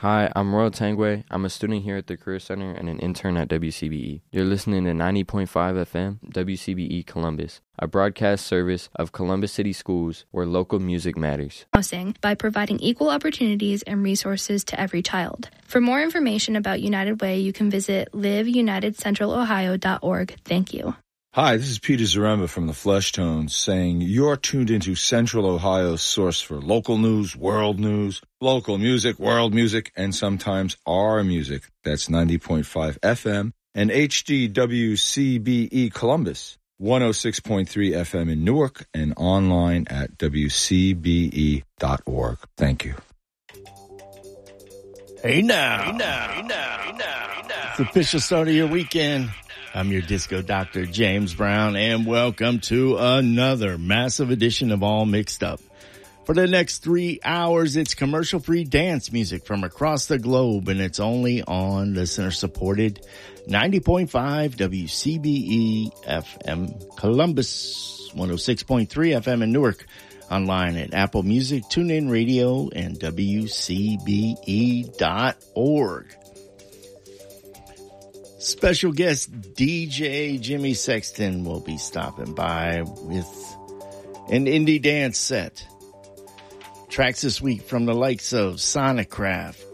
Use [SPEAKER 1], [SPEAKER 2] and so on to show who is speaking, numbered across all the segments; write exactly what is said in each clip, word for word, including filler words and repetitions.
[SPEAKER 1] Hi, I'm Royal Tangway. I'm a student here at the Career Center and an intern at W C B E. You're listening to ninety point five F M, W C B E Columbus, a broadcast service of Columbus City Schools where local music matters.
[SPEAKER 2] By providing equal opportunities and resources to every child. For more information about United Way, you can visit live united central ohio dot org. Thank you.
[SPEAKER 3] Hi, this is Peter Zaremba from the Fleshtones saying you're tuned into Central Ohio's source for local news, world news, local music, world music, and sometimes our music. That's ninety point five F M and H D W C B E Columbus, one oh six point three F M in Newark, and online at W C B E dot org. Thank you.
[SPEAKER 4] Hey now, hey now, hey now, hey now, hey now. It's the official start of your weekend. I'm your disco doctor, James Brown, and welcome to another massive edition of All Mixed Up. For the next three hours, it's commercial-free dance music from across the globe, and it's only on listener-supported ninety point five W C B E F M Columbus, one oh six point three F M in Newark, online at Apple Music, TuneIn Radio, and W C B E dot org. Special guest D J Jimmy Sexton will be stopping by with an indie dance set. Tracks this week from the likes of Sonicraft,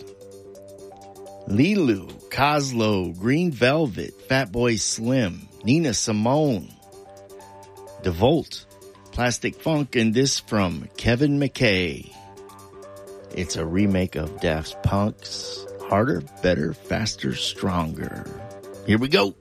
[SPEAKER 4] Lilu, Coslow, Green Velvet, Fatboy Slim, Nina Simone, DeVolt, Plastic Funk, and this from Kevin McKay. It's a remake of Daft Punk's Harder, Better, Faster, Stronger. Here we go.